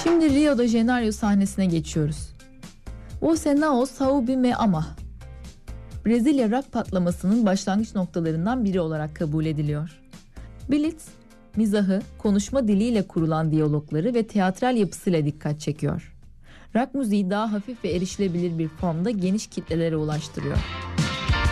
Şimdi Rio de Janeiro sahnesine geçiyoruz. Você não sabe me ama Brezilya rock patlamasının başlangıç noktalarından biri olarak kabul ediliyor. Blitz, mizahı, konuşma diliyle kurulan diyalogları ve teatral yapısıyla dikkat çekiyor. Rock müziği daha hafif ve erişilebilir bir formda geniş kitlelere ulaştırıyor.